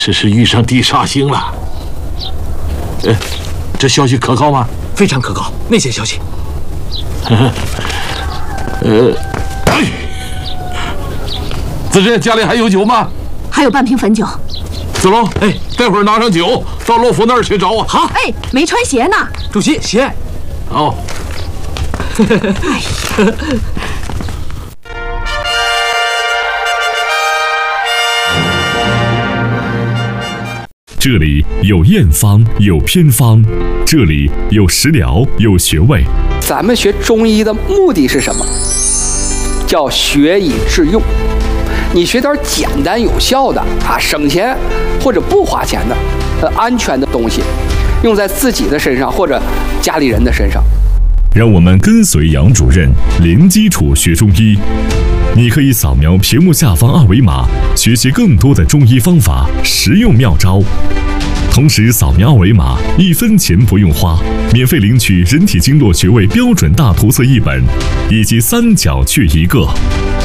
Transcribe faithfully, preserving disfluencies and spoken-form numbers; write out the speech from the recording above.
这是遇上地煞星了。呃，这消息可靠吗？ 非常可靠。那些消息。 呃，哎，子珍，家里还有酒吗？ 还有半瓶汾酒。 子龙，哎，待会儿拿上酒到罗府那儿去找我。 好。 哎，没穿鞋呢。 主席，鞋。 哦。 这里有验方，有偏方，这里有食疗，有穴位。 咱们学中医的目的是什么？叫学以致用。你学点简单有效的啊，省钱或者不花钱的、呃安全的东西，用在自己的身上或者家里人的身上。 让我们跟随杨主任，零基础学中医。你可以扫描屏幕下方二维码，学习更多的中医方法、实用妙招。同时，扫描二维码，一分钱不用花，免费领取人体经络穴位标准大图册一本，以及三角穴一个。